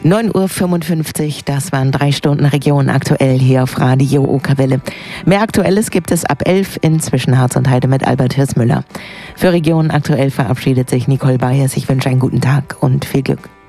9:55 Uhr, das waren 3 Stunden Region aktuell hier auf Radio Okerwelle. Mehr Aktuelles gibt es ab 11 in Zwischenharz und Heide mit Albert Hirsmüller. Für Region aktuell verabschiedet sich Nicole Bayers. Ich wünsche einen guten Tag und viel Glück.